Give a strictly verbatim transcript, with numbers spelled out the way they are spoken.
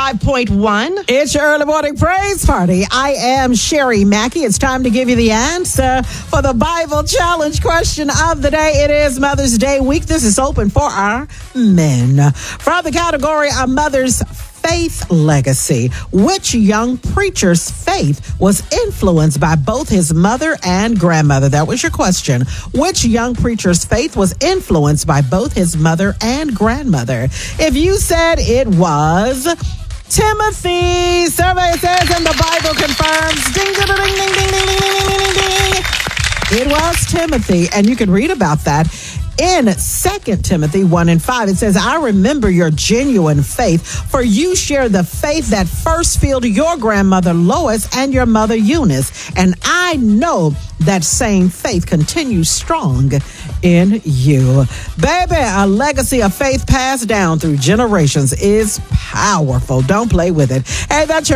five point one. It's your early morning praise party. I am Sherry Mackey. It's time to give you the answer for the Bible challenge question of the day. It is Mother's Day week. This is open for our men. From the category of Mother's Faith Legacy, which young preacher's faith was influenced by both his mother and grandmother? That was your question. Which young preacher's faith was influenced by both his mother and grandmother? If you said it was Timothy, survey says, and the Bible confirms, ding, ding, ding, ding, ding, ding, ding, ding, ding, ding. It was Timothy, and you can read about that in Second Timothy one and five. It says, I remember your genuine faith, for you share the faith that first filled your grandmother Lois and your mother Eunice. And I know that same faith continues strong in you. Baby, a legacy of faith passed down through generations is powerful. Don't play with it. Hey, that's your